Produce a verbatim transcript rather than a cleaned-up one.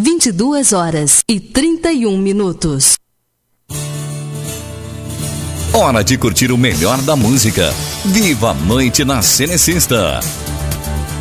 vinte e duas horas e trinta e um minutos. Hora de curtir o melhor da música. Viva a noite na Cenecista.